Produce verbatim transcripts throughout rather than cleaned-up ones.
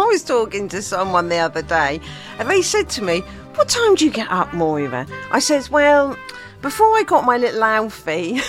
was talking to someone the other day and they said to me, what time do you get up, Moira? I says, well, before I got my little Alfie,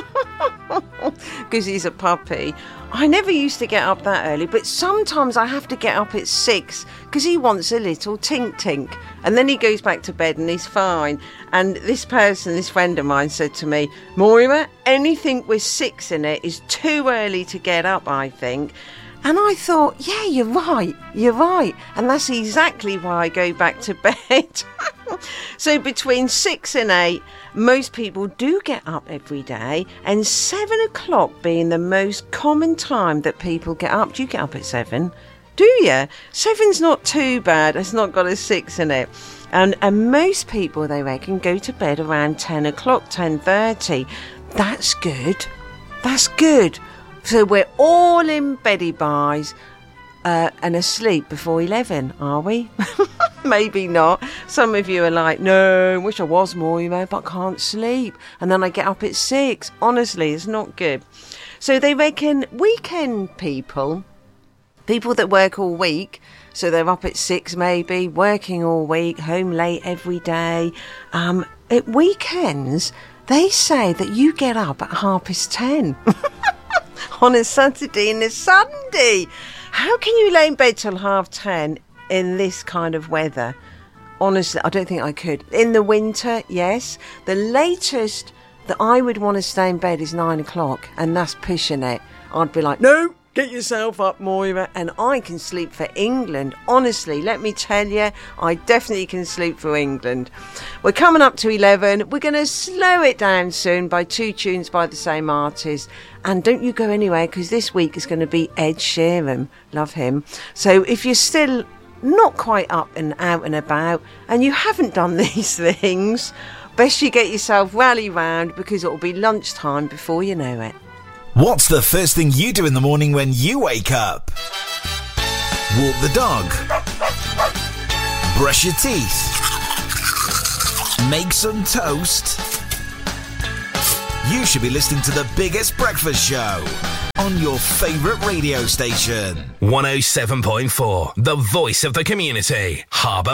because he's a puppy, I never used to get up that early, but sometimes I have to get up at six because he wants a little tink tink. And then he goes back to bed and he's fine. And this person, this friend of mine said to me, Moira, anything with six in it is too early to get up, I think. And I thought, yeah, you're right, you're right. And that's exactly why I go back to bed. So between six and eight, most people do get up every day, and seven o'clock being the most common time that people get up. Do you get up at seven? Do you? Seven's not too bad. It's not got a six in it. And, and most people, they reckon, go to bed around ten o'clock, ten thirty. That's good. That's good. So we're all in beddy buys uh, and asleep before eleven, are we? Maybe not. Some of you are like, no, wish I was more, you know, but I can't sleep. And then I get up at six. Honestly, it's not good. So they reckon weekend people, people that work all week, so they're up at six maybe, working all week, home late every day. Um, at weekends, they say that you get up at half past ten. On a Saturday and a Sunday. How can you lay in bed till half ten in this kind of weather? Honestly, I don't think I could. In the winter, yes. The latest that I would want to stay in bed is nine o'clock, and that's pushing it. I'd be like, no, get yourself up, Moira, and I can sleep for England. Honestly, let me tell you, I definitely can sleep for England. We're coming up to eleven. We're going to slow it down soon by two tunes by the same artist. And don't you go anywhere, because this week is going to be Ed Sheeran. Love him. So if you're still not quite up and out and about, and you haven't done these things, best you get yourself rally round, because it'll be lunchtime before you know it. What's the first thing you do in the morning when you wake up? Walk the dog. Brush your teeth. Make some toast. You should be listening to the biggest breakfast show on your favourite radio station. one oh seven point four, the voice of the community, Harbour